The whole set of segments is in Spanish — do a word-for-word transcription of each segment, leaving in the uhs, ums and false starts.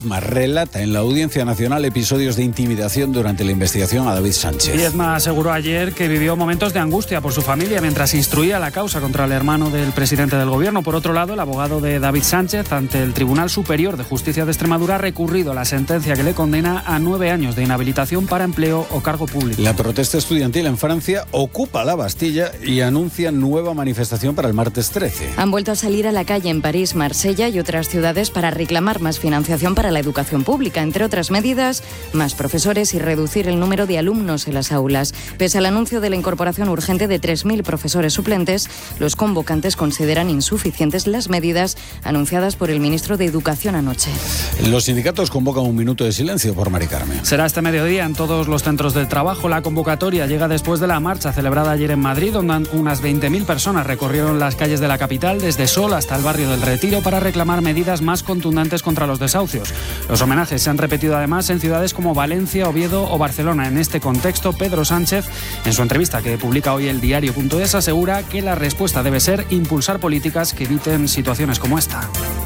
Relata en la Audiencia Nacional episodios de intimidación durante la investigación a David Sánchez. Viedma aseguró ayer que vivió momentos de angustia por su familia mientras instruía la causa contra el hermano del presidente del gobierno. Por otro lado, el abogado de David Sánchez ante el Tribunal Superior de Justicia de Extremadura ha recurrido la sentencia que le condena a nueve años de inhabilitación para empleo o cargo público. La protesta estudiantil en Francia ocupa la Bastilla y anuncia nueva manifestación para el martes trece. Han vuelto a salir a la calle en París, Marsella y otras ciudades para reclamar más financiación para la educación pública, entre otras medidas, más profesores y reducir el número de alumnos en las aulas. Pese al anuncio de la incorporación urgente de tres mil profesores suplentes, los convocantes consideran insuficientes las medidas anunciadas por el ministro de Educación anoche. Los sindicatos convocan un minuto de silencio por Mari Carmen. Será este mediodía en todos los centros del trabajo. La convocatoria llega después de la marcha celebrada ayer en Madrid, donde unas veinte mil personas recorrieron las calles de la capital, desde Sol hasta el barrio del Retiro, para reclamar medidas más contundentes contra los desahucios. Los homenajes se han repetido además en ciudades como Valencia, Oviedo o Barcelona. En este contexto, Pedro Sánchez, en su entrevista que publica hoy el diario punto es, asegura que la respuesta debe ser impulsar políticas que eviten situaciones como esta.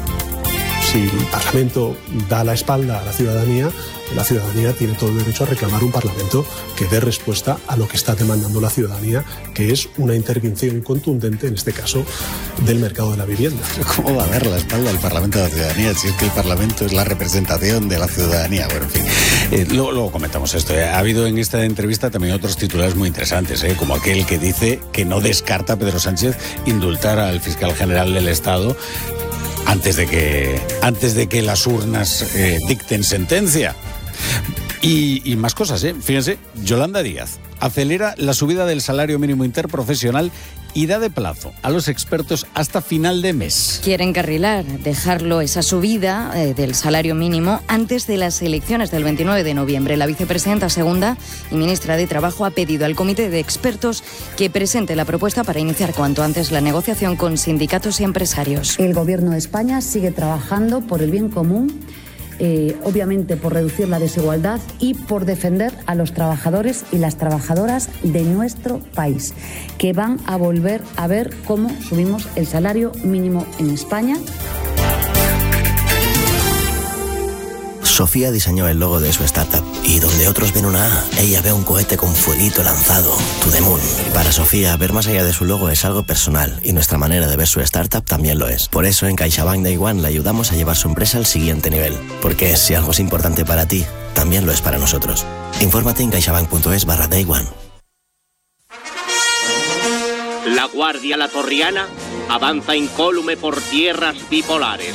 Si el Parlamento da la espalda a la ciudadanía, la ciudadanía tiene todo el derecho a reclamar un Parlamento que dé respuesta a lo que está demandando la ciudadanía, que es una intervención contundente, en este caso, del mercado de la vivienda. ¿Cómo va a dar la espalda al Parlamento de la ciudadanía si es que el Parlamento es la representación de la ciudadanía? Bueno, en fin, eh, luego, luego comentamos esto. ¿eh? Ha habido en esta entrevista también otros titulares muy interesantes, ¿eh? como aquel que dice que no descarta Pedro Sánchez indultar al fiscal general del Estado antes de que, antes de que las urnas eh, dicten sentencia. Y, y más cosas, ¿eh? Fíjense, Yolanda Díaz acelera la subida del salario mínimo interprofesional y da de plazo a los expertos hasta final de mes. Quieren encarrilar, dejarlo esa subida eh, del salario mínimo antes de las elecciones del veintinueve de noviembre. La vicepresidenta segunda y ministra de Trabajo ha pedido al comité de expertos que presente la propuesta para iniciar cuanto antes la negociación con sindicatos y empresarios. El Gobierno de España sigue trabajando por el bien común, Eh, obviamente por reducir la desigualdad y por defender a los trabajadores y las trabajadoras de nuestro país, que van a volver a ver cómo subimos el salario mínimo en España. Sofía diseñó el logo de su startup y donde otros ven una A, ella ve un cohete con fueguito lanzado, to the moon. Para Sofía, ver más allá de su logo es algo personal y nuestra manera de ver su startup también lo es. Por eso en CaixaBank Day One le ayudamos a llevar su empresa al siguiente nivel. Porque si algo es importante para ti, también lo es para nosotros. Infórmate en caixabank.es barra Day One. La Guardia Latorriana avanza incólume por tierras bipolares.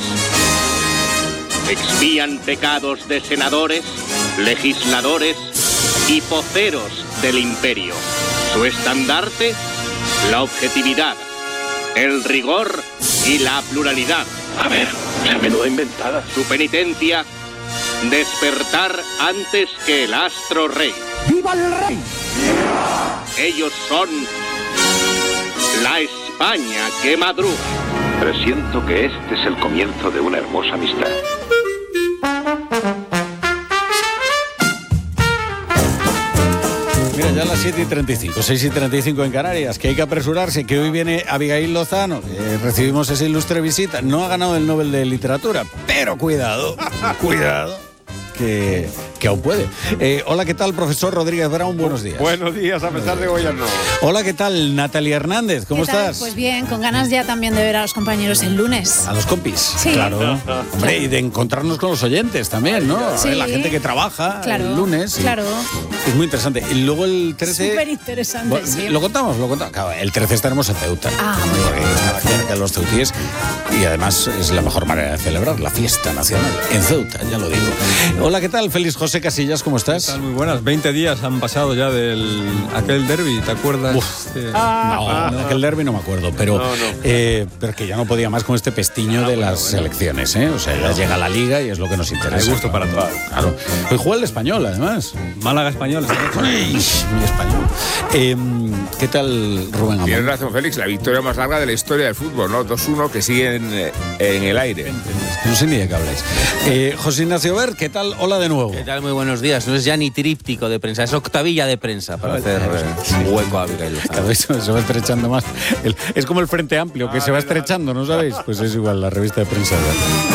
Expían pecados de senadores, legisladores y poceros del imperio. Su estandarte, la objetividad, el rigor y la pluralidad. A ver, se me lo he inventada. Su penitencia, despertar antes que el astro rey. ¡Viva el rey! Ellos son la España que madruga. Presiento que este es el comienzo de una hermosa amistad. Mira, ya a las siete y treinta y cinco, seis y treinta y cinco en Canarias, que hay que apresurarse, que hoy viene Abigail Lozano, que recibimos esa ilustre visita. No ha ganado el Nobel de Literatura, pero cuidado, cuidado, que, que aún puede. Eh, hola, ¿qué tal, profesor Rodríguez Brown? Buenos días. Buenos días, a pesar de gobierno. Hola, ¿qué tal, Natalia Hernández? ¿Cómo estás? Pues bien, con ganas ya también de ver a los compañeros el lunes. A los compis. Sí. Claro. Hombre, y de encontrarnos con los oyentes también, ¿no? Sí. La gente que trabaja Claro, el lunes. claro. Es muy interesante. Y luego el trece... Súper interesante, Bueno, sí. Lo contamos, lo contamos. Claro, el trece estaremos en Ceuta. Ah, muy bien. Porque está cerca de los ceutíes y además es la mejor manera de celebrar la fiesta nacional en Ceuta, ya lo digo. Hola, ¿qué tal? Félix José Casillas, ¿cómo estás? ¿Qué tal? Muy buenas. veinte días han pasado ya del aquel derbi, ¿te acuerdas? Uf. Sí. No, no, aquel derbi no me acuerdo, pero, No, no. Eh, pero que ya no podía más con este pestiño Ah, de bueno, las bueno. elecciones, ¿eh? O sea, ya llega la Liga y es lo que nos interesa. Hay gusto para todos. Claro. Hoy juega el Español, además. Málaga Español. Ay, mi español. Eh, ¿Qué tal, Rubén Amón? Tienes razón, Félix, la victoria más larga de la historia del fútbol, ¿no? dos uno que sigue en, en el aire. No sé ni de qué habláis. Eh, José Ignacio Ver, ¿qué tal? Hola de nuevo. ¿Qué tal? Muy buenos días. No es ya ni tríptico de prensa, es octavilla de prensa para hacer eh, un hueco a Abigail Lozano. Cada vez se va estrechando más. El, es como el Frente Amplio, que se va estrechando, ¿no sabéis? Pues es igual, la revista de prensa.